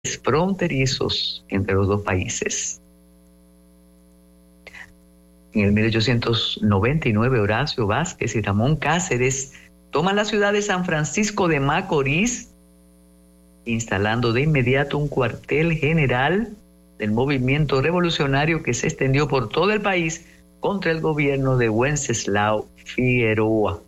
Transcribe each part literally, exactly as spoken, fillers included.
fronterizos entre los dos países. En el mil ochocientos noventa y nueve, Horacio Vázquez y Ramón Cáceres toman la ciudad de San Francisco de Macorís, instalando de inmediato un cuartel general del movimiento revolucionario que se extendió por todo el país contra el gobierno de Wenceslao Figueroa.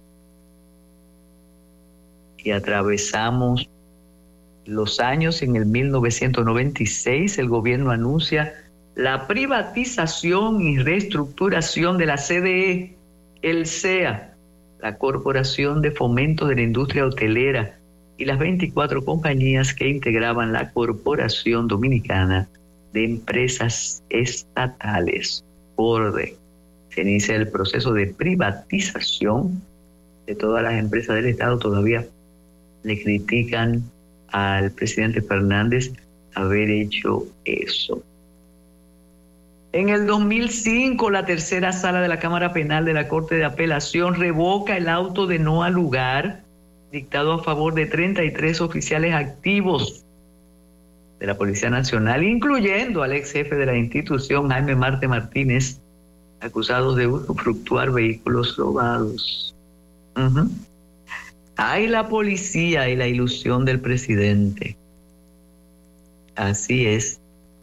Y atravesamos los años. En el mil novecientos noventa y seis, el gobierno anuncia la privatización y reestructuración de la C D E, el C E A, la Corporación de Fomento de la Industria Hotelera, y las veinticuatro compañías que integraban la Corporación Dominicana de Empresas Estatales, CORDE. Se inicia el proceso de privatización de todas las empresas del Estado. Todavía le critican al presidente Fernández haber hecho eso. En el dos mil cinco, la tercera sala de la Cámara Penal de la Corte de Apelación revoca el auto de no al lugar dictado a favor de treinta y tres oficiales activos de la Policía Nacional, incluyendo al ex jefe de la institución, Jaime Marte Martínez, acusados de usufructuar vehículos robados. Uh-huh. Hay la policía y la ilusión del presidente. Así es.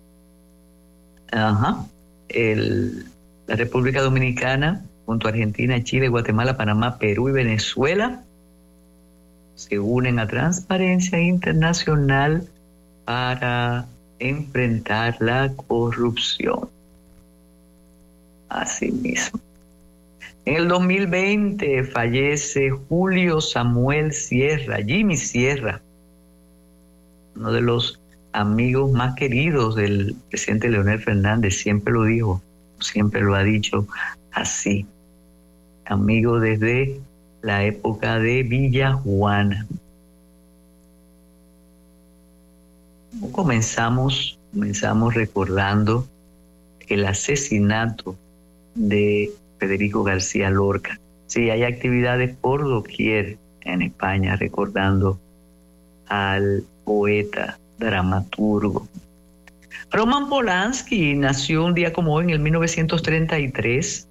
Ajá. El, la República Dominicana, junto a Argentina, Chile, Guatemala, Panamá, Perú y Venezuela, se unen a Transparencia Internacional para enfrentar la corrupción. Así mismo. En el dos mil veinte fallece Julio Samuel Sierra, Jimmy Sierra, uno de los amigos más queridos del presidente Leonel Fernández. Siempre lo dijo, siempre lo ha dicho así. Amigo desde la época de Villa Juana. Comenzamos, comenzamos recordando el asesinato de Federico García Lorca. Sí, hay actividades por doquier en España recordando al poeta, dramaturgo. Roman Polanski nació un día como hoy, en el mil novecientos treinta y tres.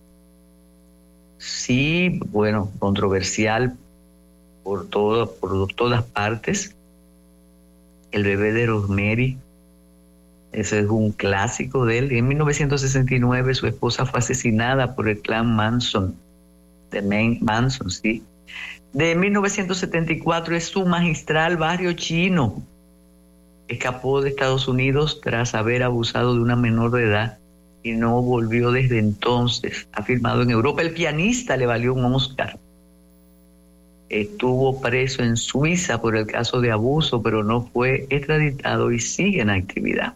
Sí, bueno, controversial por, todo, por todas partes. El bebé de Rosemary, ese es un clásico de él. En mil novecientos sesenta y nueve su esposa fue asesinada por el clan Manson, de Maine Manson, sí. De mil novecientos setenta y cuatro es su magistral Barrio Chino. Escapó de Estados Unidos tras haber abusado de una menor de edad y no volvió desde entonces. Ha filmado en Europa. El pianista le valió un Oscar. Estuvo preso en Suiza por el caso de abuso, pero no fue extraditado y sigue en actividad.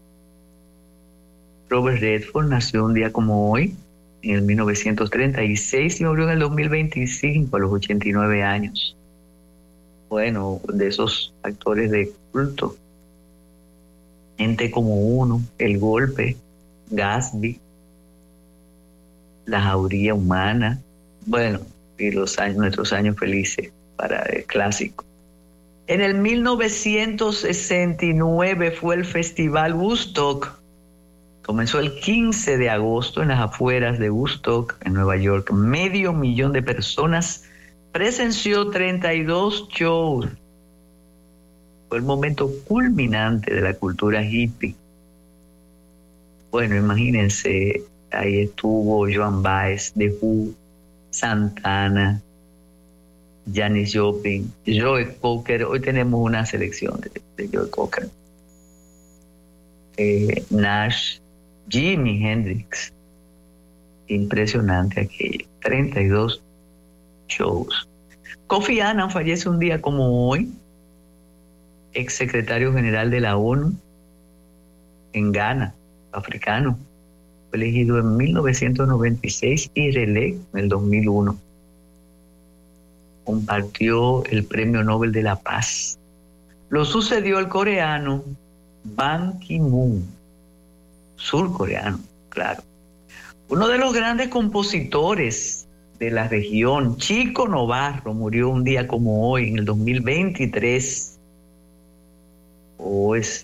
Robert Redford nació un día como hoy, en el mil novecientos treinta y seis, y murió en el dos mil veinticinco a los ochenta y nueve años. Bueno, de esos actores de culto. Gente como Uno, El Golpe, Gatsby, La Jauría Humana, bueno, y los años, nuestros años felices para el clásico. En el mil novecientos sesenta y nueve fue el Festival Woodstock. Comenzó el quince de agosto en las afueras de Woodstock, en Nueva York. Medio millón de personas presenció treinta y dos shows. Fue el momento culminante de la cultura hippie. Bueno, imagínense, ahí estuvo Joan Baez, The Who, Santana, Janis Joplin, Joe Cocker. Hoy tenemos una selección de, de Joe Cocker. Eh, Nash, Jimi Hendrix. Impresionante aquello. treinta y dos shows. Kofi Annan fallece un día como hoy, ex secretario general de la ONU en Ghana, africano. Fue elegido en mil novecientos noventa y seis y reelecto en el dos mil uno. Compartió el Premio Nobel de la Paz. Lo sucedió el coreano Ban Ki-moon, surcoreano, claro. Uno de los grandes compositores de la región, Chico Novarro, murió un día como hoy, en el dos mil veintitrés. o es